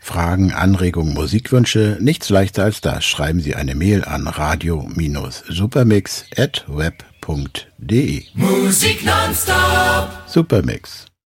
Fragen, Anregungen, Musikwünsche, nichts leichter als das. Schreiben Sie eine Mail an radio-supermix@web.de. Musik nonstop. Supermix.